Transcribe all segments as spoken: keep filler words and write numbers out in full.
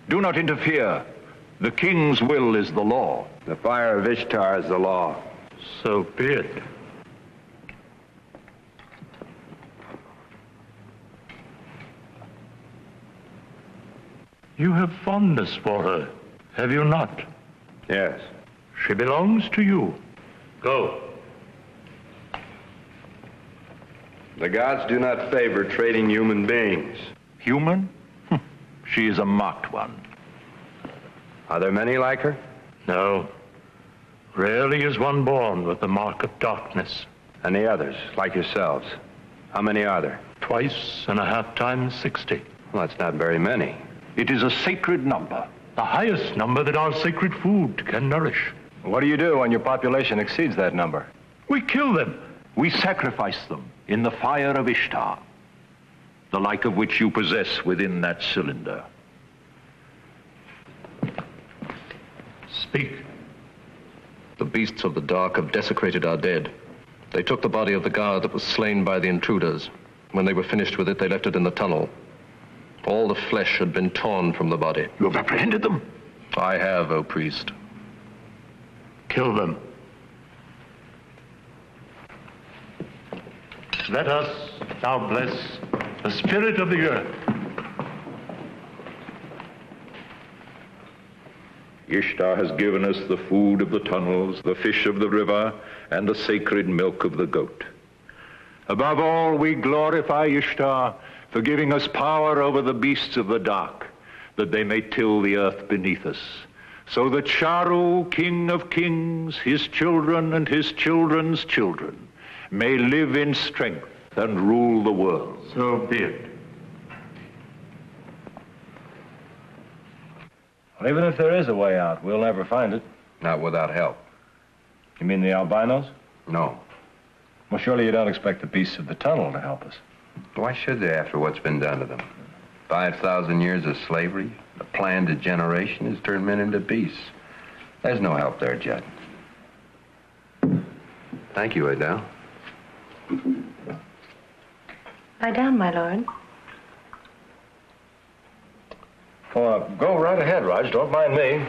Do not interfere. The king's will is the law. The fire of Ishtar is the law. So be it. You have fondness for her, have you not? Yes. She belongs to you. Go. The gods do not favor trading human beings. Human? She is a marked one. Are there many like her? No. Rarely is one born with the mark of darkness. And the others, like yourselves? How many are there? Twice and a half times sixty. Well, that's not very many. It is a sacred number. The highest number that our sacred food can nourish. What do you do when your population exceeds that number? We kill them. We sacrifice them in the fire of Ishtar, the like of which you possess within that cylinder. Speak. The beasts of the dark have desecrated our dead. They took the body of the guard that was slain by the intruders. When they were finished with it, they left it in the tunnel. All the flesh had been torn from the body. You have apprehended them? I have, O priest. Kill them. Let us now bless the spirit of the earth. Ishtar has given us the food of the tunnels, the fish of the river, and the sacred milk of the goat. Above all, we glorify Ishtar for giving us power over the beasts of the dark, that they may till the earth beneath us, so that Sharu, king of kings, his children and his children's children, may live in strength and rule the world. So be it. Well, even if there is a way out, we'll never find it. Not without help. You mean the albinos? No. Well, surely you don't expect the beasts of the tunnel to help us. Why should they after what's been done to them? Five thousand years of slavery, a planned degeneration has turned men into beasts. There's no help there, Judd. Thank you, Adele. Lie down, my lord. Oh, uh, go right ahead, Raj. Don't mind me.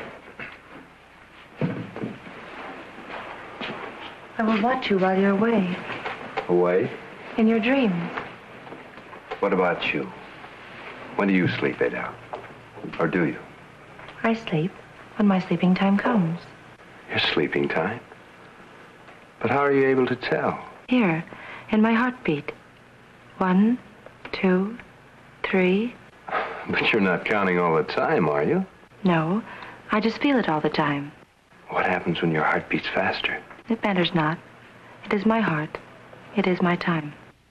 I will watch you while you're away, Away? in your dreams. What about you? When do you sleep, Adele? Or do you? I sleep when my sleeping time comes. Your sleeping time? But how are you able to tell? Here, in my heartbeat. One, two, three. But you're not counting all the time, are you? No, I just feel it all the time. What happens when your heart beats faster? It matters not. It is my heart. It is my time.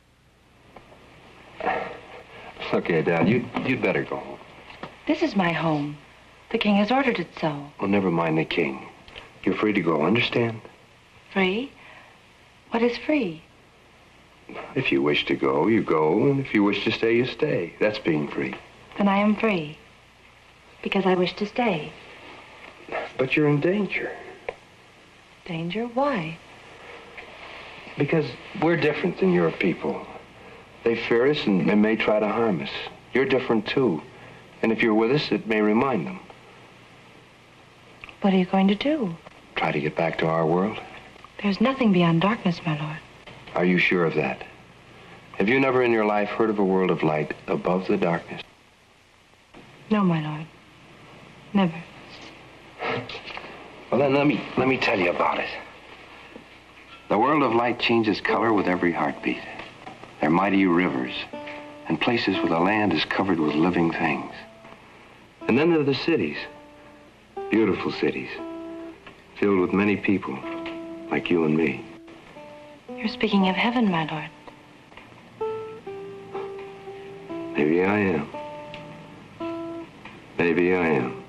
Okay, Dad, you, you'd better go home. This is my home. The king has ordered it so. Well, never mind the king. You're free to go, understand? Free? What is free? If you wish to go, you go, and if you wish to stay, you stay. That's being free. Then I am free. Because I wish to stay. But you're in danger. Danger? Why? Because we're different than your people. They fear us and, and may try to harm us. You're different, too. And if you're with us, it may remind them. What are you going to do? Try to get back to our world. There's nothing beyond darkness, my lord. Are you sure of that? Have you never in your life heard of a world of light above the darkness? No, my lord. Never. Well, then let me, let me tell you about it. The world of light changes color with every heartbeat. There are mighty rivers and places where the land is covered with living things. And then there are the cities, beautiful cities, filled with many people like you and me. You're speaking of heaven, my lord. Maybe I am. Maybe I am.